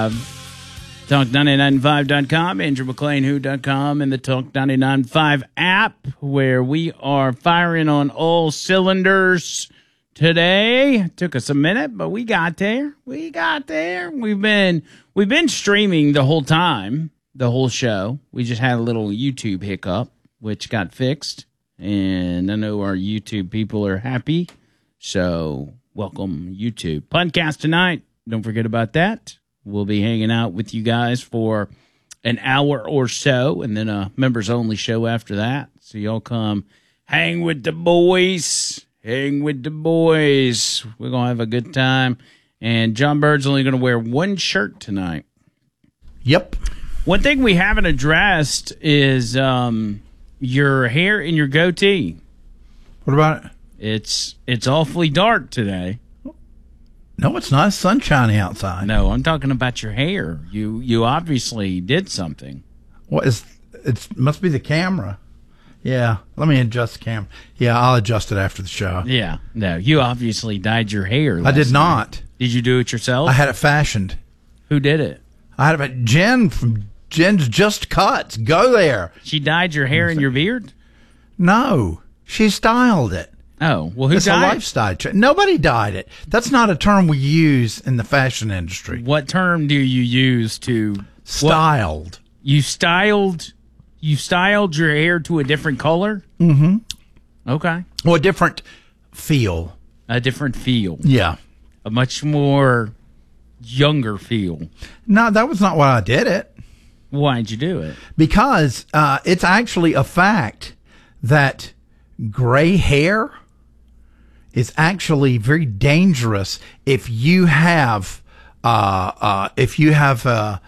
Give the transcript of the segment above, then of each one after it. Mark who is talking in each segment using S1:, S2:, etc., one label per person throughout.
S1: Talk995.com, AndrewMcLeanWho.com, and the Talk 99.5 app, where we are firing on all cylinders today. Took us a minute, but we got there. We've been streaming the whole time, the whole show. We just had a little YouTube hiccup, which got fixed, and I know our YouTube people are happy. So welcome, YouTube. Podcast tonight. Don't forget about that. We'll be hanging out with you guys for an hour or so, and then a members-only show after that. So y'all come hang with the boys. Hang with the boys. We're going to have a good time. And John Bird's only going to wear one shirt tonight.
S2: Yep.
S1: One thing we haven't addressed is your hair and your goatee.
S2: What about it?
S1: It's awfully dark today.
S2: No, it's not. It's sunshiny outside.
S1: No, I'm talking about your hair. You obviously did something.
S2: What is? It must be the camera. Yeah, let me adjust the camera. Yeah, I'll adjust it after the show.
S1: Yeah, no, you obviously dyed your hair.
S2: I did not.
S1: Night. Did you do it yourself?
S2: I had it fashioned.
S1: Who did it?
S2: I had it. Jen from Jen's Just Cuts. Go there.
S1: She dyed your hair and your beard?
S2: No, she styled it.
S1: Oh, well, who
S2: it's
S1: dyed
S2: a lifestyle change. Nobody dyed it. That's not a term we use in the fashion industry.
S1: What term do you use to
S2: styled?
S1: You styled your hair to a different color?
S2: Mm-hmm.
S1: Okay.
S2: Well, a different feel.
S1: A different feel.
S2: Yeah.
S1: A much more younger feel.
S2: No, that was not why I did it.
S1: Why'd you do it?
S2: Because it's actually a fact that gray hair is actually very dangerous if you have abacetic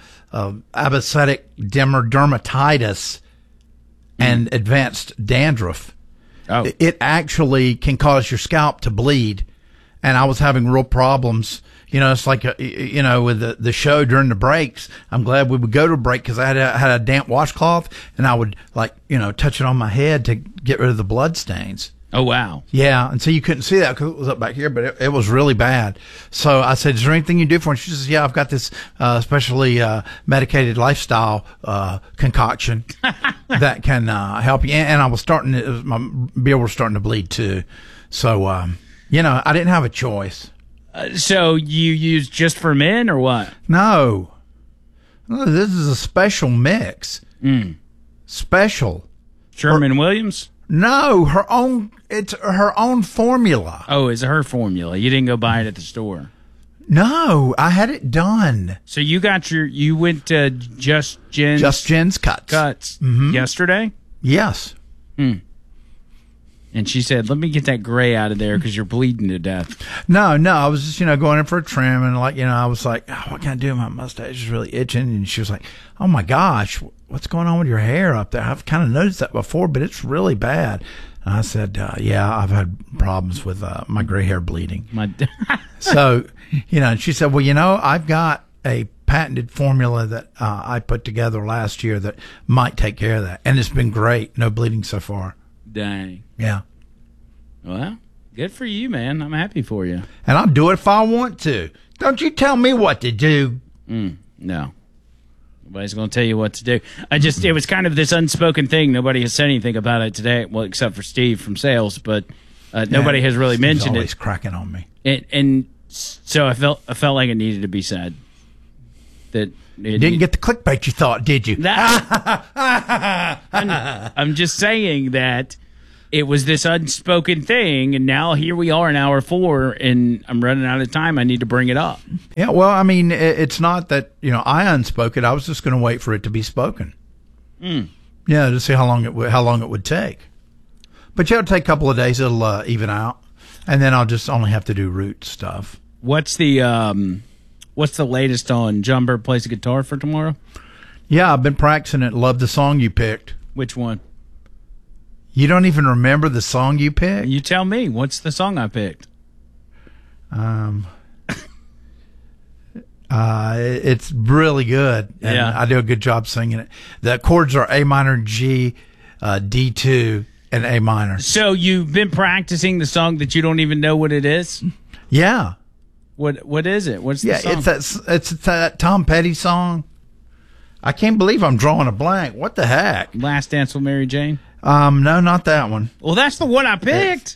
S2: dermatitis and advanced dandruff.
S1: Oh.
S2: It actually can cause your scalp to bleed. And I was having real problems. You know, it's like, with the show during the breaks, I'm glad we would go to a break because I had a damp washcloth and I would touch it on my head to get rid of the blood stains.
S1: Oh, wow.
S2: Yeah. And so you couldn't see that because it was up back here, but it was really bad. So I said, is there anything you do for it? She says, yeah, I've got this, specially, medicated lifestyle, concoction that can, help you. And I was my beard was starting to bleed too. So, I didn't have a choice.
S1: So you use just for men or what?
S2: No, this is a special mix. Special.
S1: Sherwin-Williams?
S2: No, it's her own formula.
S1: Oh, it's her formula. You didn't go buy it at the store.
S2: No, I had it done.
S1: So you went to Just Jen's Cuts yesterday?
S2: Yes.
S1: And she said, let me get that gray out of there because you're bleeding to death.
S2: No, I was just, going in for a trim and I was like, oh, what can I do? My mustache is really itching. And she was like, oh my gosh, what's going on with your hair up there? I've kind of noticed that before, but it's really bad. And I said, yeah, I've had problems with my gray hair bleeding. So, and she said, well, I've got a patented formula that I put together last year that might take care of that. And it's been great. No bleeding so far.
S1: Dang.
S2: Yeah.
S1: Well, good for you, man. I'm happy for you.
S2: And I'll do it if I want to. Don't you tell me what to do.
S1: No. Nobody's going to tell you what to do. It was kind of this unspoken thing. Nobody has said anything about it today, well, except for Steve from sales, but nobody has really mentioned it.
S2: He's always cracking on me.
S1: And so I felt like it needed to be said. That
S2: you didn't get the clickbait you thought, did you?
S1: I'm just saying that it was this unspoken thing, and now here we are in hour 4, and I'm running out of time. I need to bring it up.
S2: Yeah, well, I mean, it's not that, I unspoke it. I was just going to wait for it to be spoken. Yeah, to see how long it would take. But it'll take a couple of days. It'll even out, and then I'll just only have to do root stuff.
S1: What's the latest on John Bird Plays the Guitar for tomorrow?
S2: Yeah, I've been practicing it. Love the song you picked.
S1: Which one?
S2: You don't even remember the song you picked?
S1: You tell me. What's the song I picked?
S2: It's really good. And
S1: yeah.
S2: I do a good job singing it. The chords are A minor, G, D2, and A minor.
S1: So you've been practicing the song that you don't even know what it is?
S2: Yeah.
S1: What is it? What's the song?
S2: It's that Tom Petty song. I can't believe I'm drawing a blank. What the heck?
S1: Last Dance with Mary Jane?
S2: No, not that one.
S1: Well, that's the one I picked.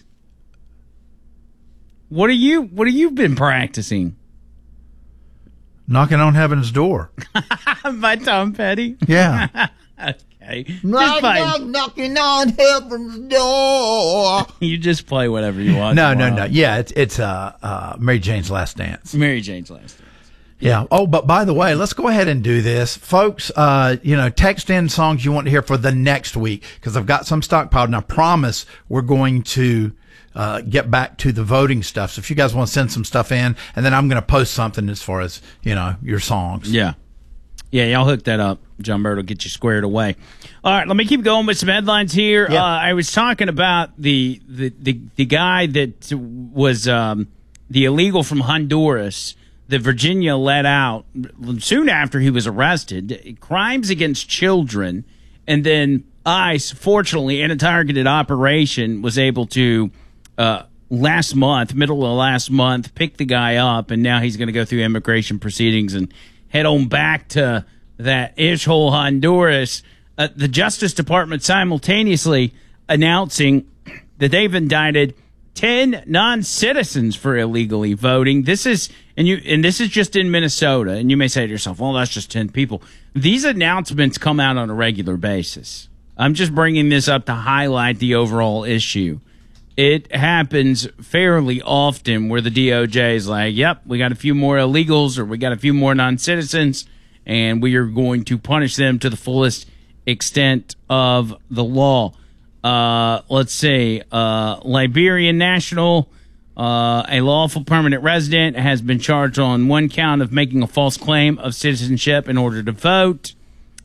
S1: What are you been practicing?
S2: Knocking on Heaven's Door.
S1: By Tom Petty?
S2: Yeah.
S1: Okay.
S2: Knocking on Heaven's Door.
S1: You just play whatever you want.
S2: No. Yeah, it's Mary Jane's Last Dance.
S1: Mary Jane's Last Dance.
S2: Yeah. Oh, but by the way, let's go ahead and do this. Folks, text in songs you want to hear for the next week, because I've got some stockpiled, and I promise we're going to get back to the voting stuff. So if you guys want to send some stuff in, and then I'm going to post something as far as, your songs.
S1: Yeah. Yeah, y'all hook that up. John Bird will get you squared away. All right, let me keep going with some headlines here.
S2: Yep.
S1: I was talking about the guy that was the illegal from Honduras that Virginia let out soon after he was arrested. Crimes against children. And then ICE, fortunately, in a targeted operation, was able to, middle of last month, pick the guy up. And now he's going to go through immigration proceedings and head on back to that ish-hole Honduras. The Justice Department simultaneously announcing that they've indicted 10 non-citizens for illegally voting. This is just in Minnesota. And you may say to yourself, well, that's just 10 people. These announcements come out on a regular basis. I'm just bringing this up to highlight the overall issue. It happens fairly often where the DOJ is like, yep, we got a few more illegals or we got a few more non-citizens, and we are going to punish them to the fullest extent of the law. Let's see. Liberian national, a lawful permanent resident, has been charged on one count of making a false claim of citizenship in order to vote.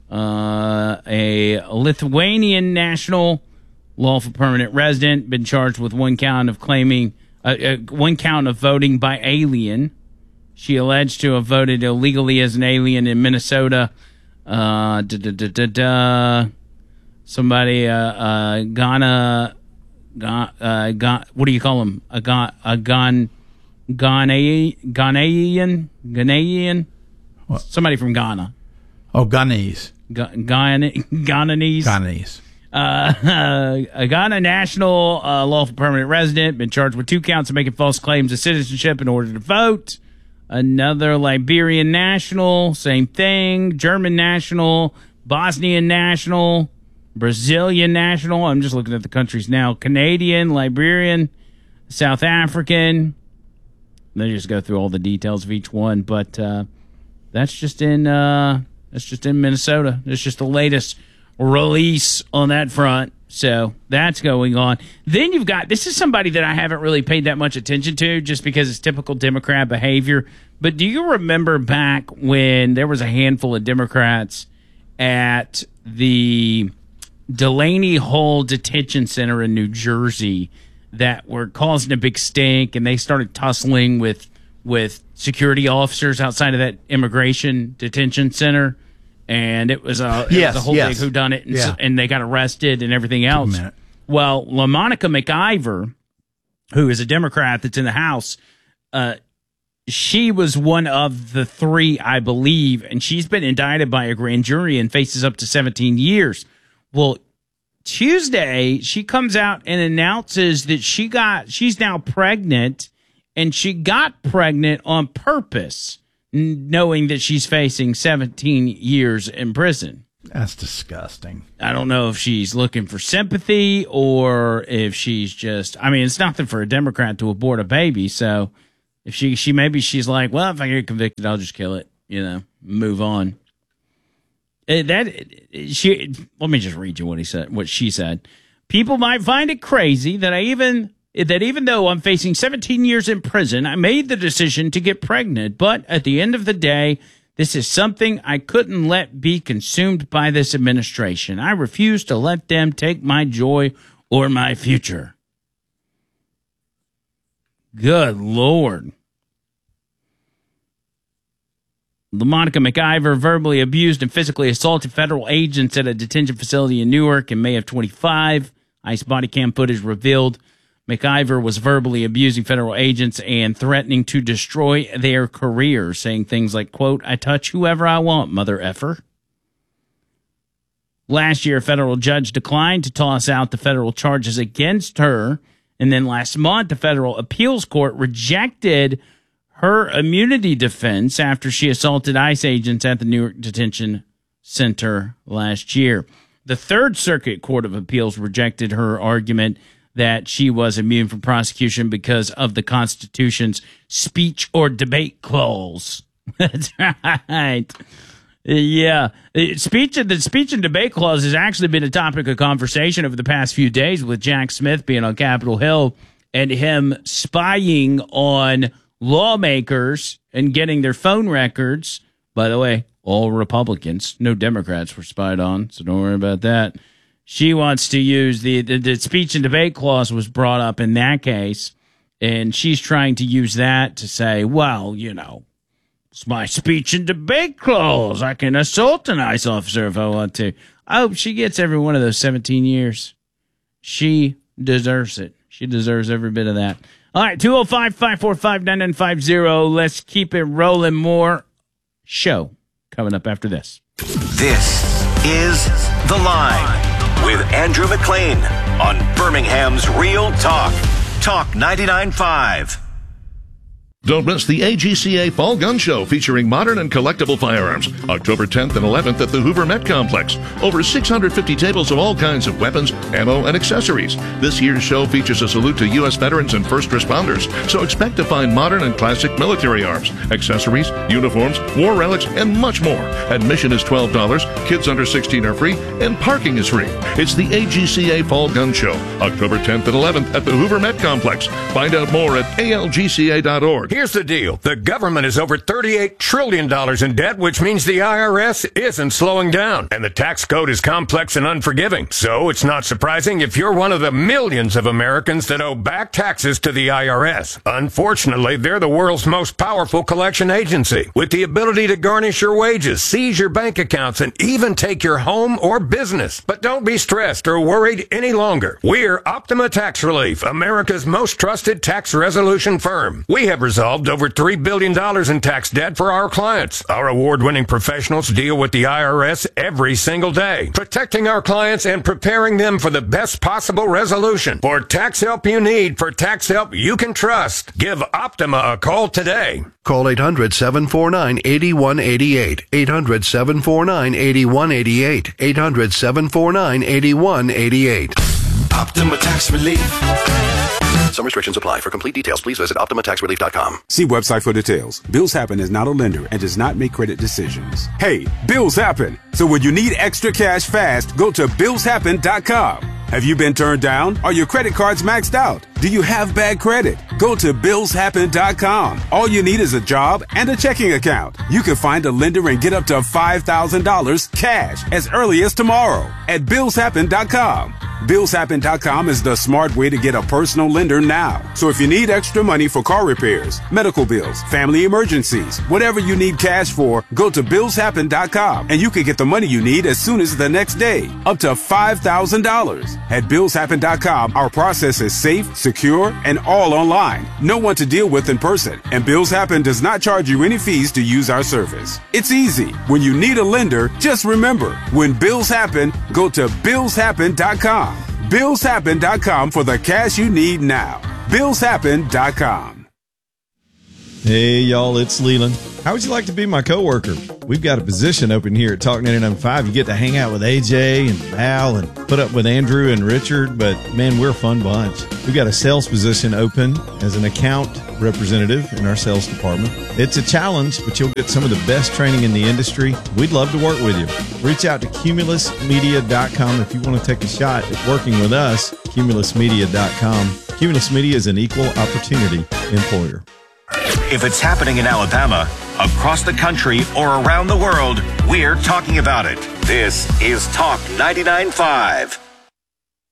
S1: A Lithuanian national, lawful permanent resident, been charged with one count of claiming one count of voting by alien. She alleged to have voted illegally as an alien in Minnesota. Somebody, Ghana, what do you call him? Ghanaian?
S2: What?
S1: Somebody from Ghana.
S2: Oh, Ghanese.
S1: Ghananese. A Ghana national, lawful permanent resident, been charged with 2 counts of making false claims of citizenship in order to vote. Another Liberian national, same thing. German national, Bosnian national, Brazilian national. I'm just looking at the countries now. Canadian, Liberian, South African. They just go through all the details of each one, but that's just in Minnesota. It's just the latest release on that front. So that's going on. Then you've got, this is somebody that I haven't really paid that much attention to just because it's typical Democrat behavior. But do you remember back when there was a handful of Democrats at the Delaney Hall Detention Center in New Jersey that were causing a big stink, and they started tussling with security officers outside of that immigration detention center? And it was a whole big whodunit, and they got arrested and everything else. Well, LaMonica McIver, who is a Democrat that's in the House, she was one of the 3, I believe, and she's been indicted by a grand jury and faces up to 17 years. Well, Tuesday, she comes out and announces that she's now pregnant, and she got pregnant on purpose, knowing that she's facing 17 years in prison.
S2: That's disgusting. I
S1: don't know if she's looking for sympathy or if she's just, it's nothing for a Democrat to abort a baby. So if she's like, well, if I get convicted, I'll just kill it, move on. Let me just read you what she said. People might find it crazy that even though I'm facing 17 years in prison, I made the decision to get pregnant. But at the end of the day, this is something I couldn't let be consumed by this administration. I refuse to let them take my joy or my future. Good Lord. LaMonica McIver verbally abused and physically assaulted federal agents at a detention facility in Newark in May of 25. ICE body cam footage revealed McIver was verbally abusing federal agents and threatening to destroy their careers, saying things like, quote, "I touch whoever I want, mother effer." Last year, a federal judge declined to toss out the federal charges against her. And then last month, the federal appeals court rejected her immunity defense after she assaulted ICE agents at the Newark Detention Center last year. The Third Circuit Court of Appeals rejected her argument that she was immune from prosecution because of the Constitution's speech or debate clause. That's right. Yeah. The speech and debate clause has actually been a topic of conversation over the past few days, with Jack Smith being on Capitol Hill and him spying on lawmakers and getting their phone records. By the way, all Republicans, no Democrats were spied on, so don't worry about that. She wants to use the speech and debate clause was brought up in that case, and she's trying to use that to say, well, you know, it's my speech and debate clause. I can assault an ICE officer if I want to. I hope she gets every one of those 17 years. She deserves it. She deserves every bit of that. All right, 205-545-9950. Let's keep it rolling. More show coming up after this.
S3: This is The Line with Andrew McLean on Birmingham's Real Talk. Talk 99.5.
S4: Don't miss the AGCA Fall Gun Show featuring modern and collectible firearms. October 10th and 11th at the Hoover Met Complex. Over 650 tables of all kinds of weapons, ammo, and accessories. This year's show features a salute to U.S. veterans and first responders, so expect to find modern and classic military arms, accessories, uniforms, war relics, and much more. Admission is $12, kids under 16 are free, and parking is free. It's the AGCA Fall Gun Show, October 10th and 11th at the Hoover Met Complex. Find out more at algca.org.
S5: Here's the deal. The government is over $38 trillion in debt, which means the IRS isn't slowing down. And the tax code is complex and unforgiving. So it's not surprising if you're one of the millions of Americans that owe back taxes to the IRS. Unfortunately, they're the world's most powerful collection agency, with the ability to garnish your wages, seize your bank accounts, and even take your home or business. But don't be stressed or worried any longer. We're Optima Tax Relief, America's most trusted tax resolution firm. We have resolved over $3 billion in tax debt for our clients. Our award-winning professionals deal with the IRS every single day, protecting our clients and preparing them for the best possible resolution. For tax help you need, for tax help you can trust, give Optima a call today.
S6: Call 800-749-8188. 800-749-8188. 800-749-8188.
S3: Optima Tax Relief.
S6: Some restrictions apply. For complete details, please visit OptimaTaxRelief.com.
S7: See website for details. Bills Happen is not a lender and does not make credit decisions. Hey, bills happen. So when you need extra cash fast, go to BillsHappen.com. Have you been turned down? Are your credit cards maxed out? Do you have bad credit? Go to BillsHappen.com. All you need is a job and a checking account. You can find a lender and get up to $5,000 cash as early as tomorrow at BillsHappen.com. BillsHappen.com is the smart way to get a personal lender now. So if you need extra money for car repairs, medical bills, family emergencies, whatever you need cash for, go to BillsHappen.com and you can get the money you need as soon as the next day, up to $5,000. At BillsHappen.com, our process is safe, secure, and all online. No one to deal with in person, and Bills Happen does not charge you any fees to use our service. It's easy. When you need a lender, just remember, when bills happen, go to BillsHappen.com. BillsHappen.com for the cash you need now. BillsHappen.com.
S8: Hey, y'all, it's Leland. How would you like to be my coworker? We've got a position open here at Talk 99.5. You get to hang out with AJ and Val and put up with Andrew and Richard, but man, we're a fun bunch. We've got a sales position open as an account representative in our sales department. It's a challenge, but you'll get some of the best training in the industry. We'd love to work with you. Reach out to CumulusMedia.com if you want to take a shot at working with us. CumulusMedia.com. Cumulus Media is an equal opportunity employer.
S3: If it's happening in Alabama, across the country, or around the world, we're talking about it. This is Talk 99.5.